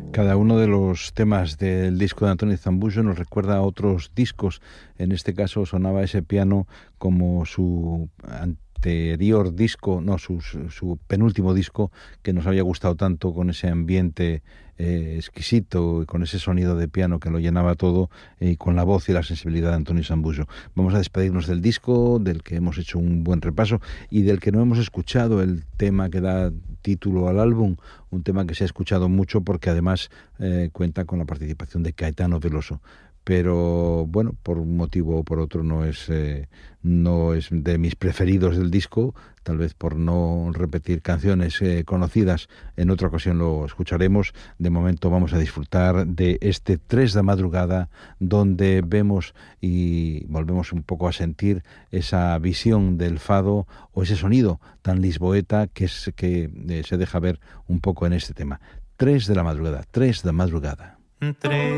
Cada uno de los temas del disco de Antonio Zambujo nos recuerda a otros discos. En este caso sonaba ese piano como su anterior disco, no, su penúltimo disco, que nos había gustado tanto, con ese ambiente exquisito y con ese sonido de piano que lo llenaba todo, y con la voz y la sensibilidad de Antonio Zambujo. Vamos a despedirnos del disco, del que hemos hecho un buen repaso y del que no hemos escuchado el tema que da título al álbum, un tema que se ha escuchado mucho porque además cuenta con la participación de Caetano Veloso. Pero bueno, por un motivo o por otro no es de mis preferidos del disco, tal vez por no repetir canciones conocidas. En otra ocasión lo escucharemos. De momento vamos a disfrutar de este 3 de madrugada, donde vemos y volvemos un poco a sentir esa visión del fado o ese sonido tan lisboeta que se deja ver un poco en este tema. 3 de la madrugada, 3 de madrugada.